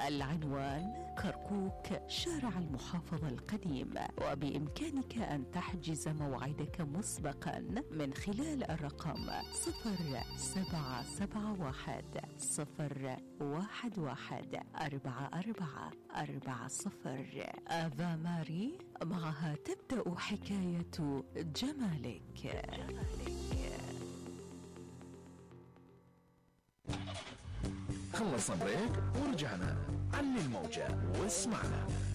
العنوان: كركوك، شارع المحافظة القديم. وبإمكانك أن تحجز موعدك مسبقا من خلال الرقم 0771-114440. آفا ماري، معها تبدأ حكاية جمالك. خلصنا بريك ورجعنا. علي الموجة واسمعنا.